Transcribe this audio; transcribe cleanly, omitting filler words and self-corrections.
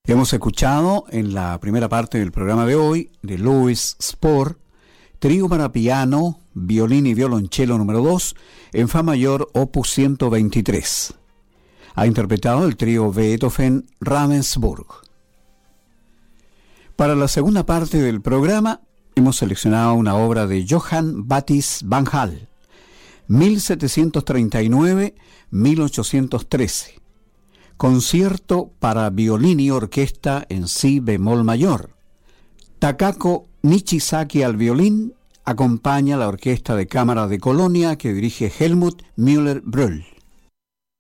Hemos escuchado en la primera parte del programa de hoy de Louis Spohr, trío para piano, violín y violonchelo número 2, en fa mayor opus 123. Ha interpretado el trío Beethoven Ravensburg. Para la segunda parte del programa hemos seleccionado una obra de Johann Baptist van Hall, 1739-1813. Concierto para violín y orquesta en si bemol mayor. Takako Nishizaki al violín, acompaña la Orquesta de Cámara de Colonia que dirige Helmut Müller-Brühl.